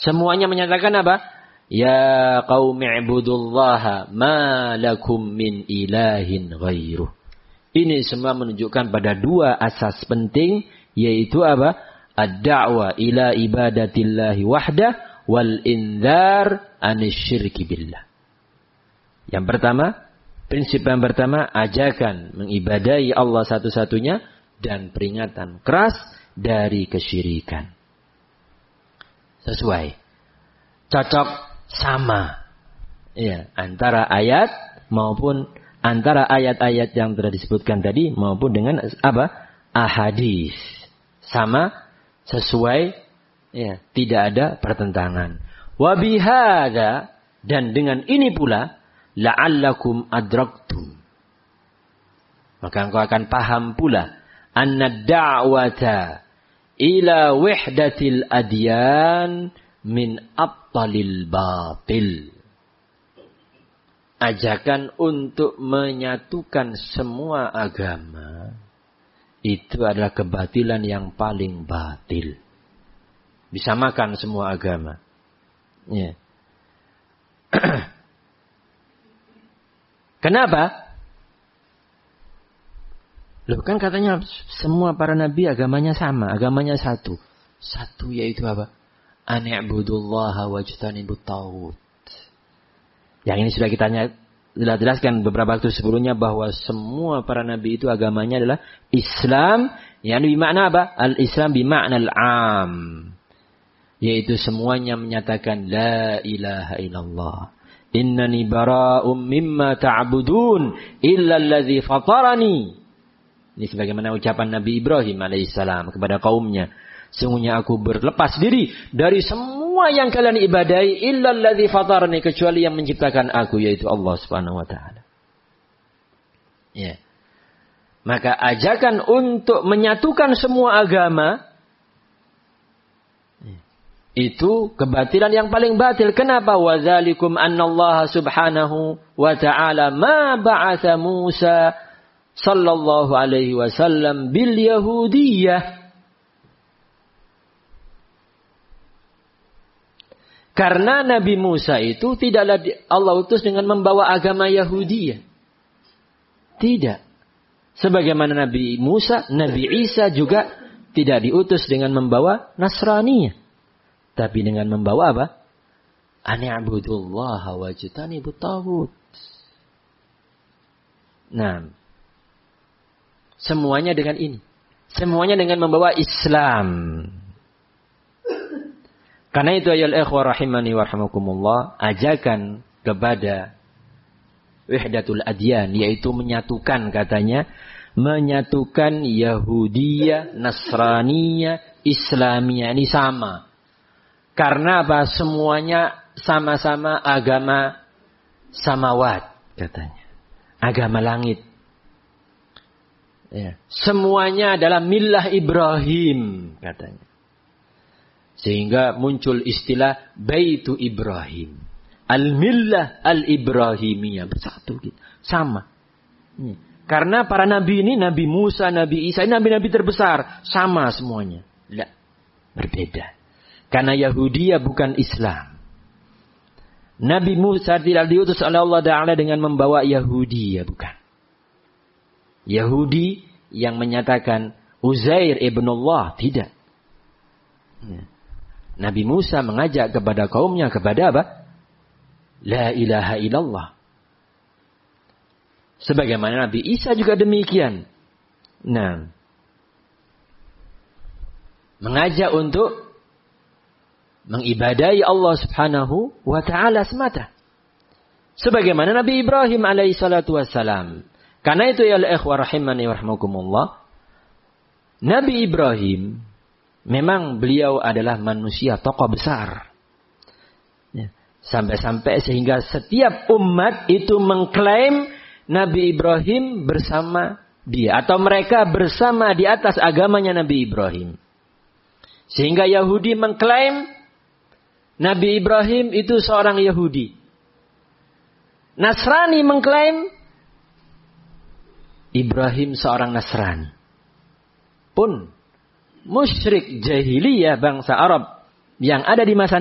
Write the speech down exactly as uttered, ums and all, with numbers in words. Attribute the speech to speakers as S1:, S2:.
S1: Semuanya menyatakan apa? Ya qaumi ibudullaha ma lakum min ilahin ghairuh. Ini semua menunjukkan pada dua asas penting, yaitu apa? Ad-da'wa ila ibadatillahi wahdah wal indhar anisyirki billah. Yang pertama, prinsip yang pertama, ajakan mengibadahi Allah satu-satunya dan peringatan keras dari kesyirikan. Sesuai. Cocok sama. Ya, antara ayat maupun antara ayat-ayat yang telah disebutkan tadi maupun dengan apa? Ahadis. Sama, sesuai, ya, tidak ada pertentangan. Wa bihadza, dan dengan ini pula la'allakum adraktum. Maka engkau akan paham pula anna da'wata ila wahdatil adyan min abtalil batil. Ajakan untuk menyatukan semua agama itu adalah kebatilan yang paling batil. Bisa makan semua agama. Ya. Kenapa? Loh, kan katanya semua para nabi agamanya sama, agamanya satu. Satu yaitu apa? Ani'budullaha wajtanibut taghut. Yang ini sudah kita sudah jelaskan beberapa waktu sebelumnya bahwa semua para nabi itu agamanya adalah Islam, yang bermakna apa? Al-Islam bermakna al-am. Yaitu semuanya menyatakan la ilaha illallah. Innani bara'um mimma ta'budun illa alladhi fatarani. Ini sebagaimana ucapan Nabi Ibrahim alaihissalam kepada kaumnya. Sungguhnya aku berlepas diri dari semua yang kalian ibadahi illa alladhi fatarani, kecuali yang menciptakan aku, yaitu Allah Subhanahu wa taala. Ya. Maka ajakan untuk menyatukan semua agama itu kebatilan yang paling batil. Kenapa? Wadzalikum annallaha subhanahu wa ta'ala ma ba'atha Musa sallallahu alaihi wasallam bil yahudiyah. Karena Nabi Musa itu tidaklah Allah utus dengan membawa agama Yahudiyah. Tidak. Sebagaimana Nabi Musa, Nabi Isa juga tidak diutus dengan membawa Nasraniyah. Tapi dengan membawa apa? Ani'budullaha wajtanibut taghut. Nah, semuanya dengan ini. Semuanya dengan membawa Islam. Karena itu ayol ikhwah rahimani warahmakumullah, ajakan kepada wahdatul adyan, yaitu menyatukan, katanya, menyatukan Yahudiyah, Nasraniyah, Islamiyah, ini sama. Karena apa? Semuanya sama-sama agama samawat, katanya. Agama langit. Ya. Semuanya adalah millah Ibrahim, katanya. Sehingga muncul istilah Baitu Ibrahim. Al-millah al-Ibrahimiyah. Bersatu gitu. Sama. Ini. Karena para nabi ini, Nabi Musa, Nabi Isa, ini nabi-nabi terbesar. Sama semuanya. Tidak. Berbeda. Karena Yahudiyah bukan Islam. Nabi Musa tidak diutus oleh Allah Ta'ala dengan membawa Yahudiyah. Bukan. Yahudi yang menyatakan Uzair ibnullah. Tidak. Ya. Nabi Musa mengajak kepada kaumnya kepada apa? La ilaha illallah. Sebagaimana Nabi Isa juga demikian. Nah, mengajak untuk mengibadahi Allah Subhanahu wa taala semata. Sebagaimana Nabi Ibrahim alaihi salatu wassalam. Karena itu ya ikhwah rahimani warahmakumullah, Nabi Ibrahim memang beliau adalah manusia tokoh besar. Ya. Sampai-sampai sehingga setiap umat itu mengklaim Nabi Ibrahim bersama dia. Atau mereka bersama di atas agamanya Nabi Ibrahim. Sehingga Yahudi mengklaim Nabi Ibrahim itu seorang Yahudi. Nasrani mengklaim Ibrahim seorang Nasrani. Pun musyrik jahiliyah bangsa Arab yang ada di masa